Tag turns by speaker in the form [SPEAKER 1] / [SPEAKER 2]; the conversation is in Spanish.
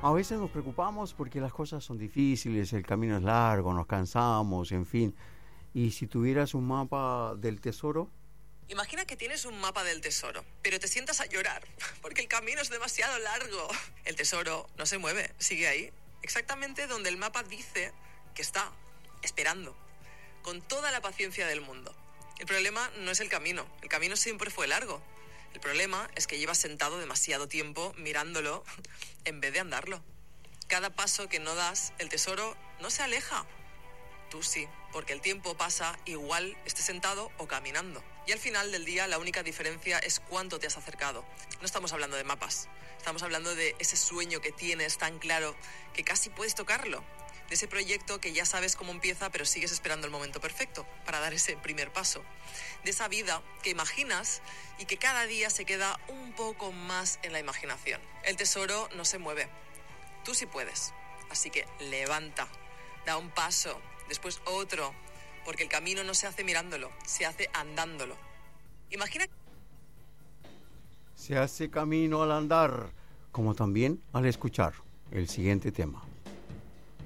[SPEAKER 1] A veces nos preocupamos porque las cosas son difíciles, el camino es largo, nos cansamos, en fin. ¿Y si tuvieras un mapa del tesoro?
[SPEAKER 2] Imagina que tienes un mapa del tesoro, pero te sientas a llorar porque el camino es demasiado largo. El tesoro no se mueve, sigue ahí, exactamente donde el mapa dice que está, esperando, con toda la paciencia del mundo. El problema no es el camino siempre fue largo. El problema es que llevas sentado demasiado tiempo mirándolo en vez de andarlo. Cada paso que no das, el tesoro no se aleja. Tú sí, porque el tiempo pasa igual estés sentado o caminando. Y al final del día la única diferencia es cuánto te has acercado. No estamos hablando de mapas, estamos hablando de ese sueño que tienes tan claro que casi puedes tocarlo. De ese proyecto que ya sabes cómo empieza pero sigues esperando el momento perfecto para dar ese primer paso. De esa vida que imaginas y que cada día se queda un poco más en la imaginación. El tesoro no se mueve, tú sí puedes. Así que levanta, da un paso, después otro, porque el camino no se hace mirándolo, se hace andándolo. Imagina.
[SPEAKER 1] Se hace camino al andar, como también al escuchar el siguiente tema.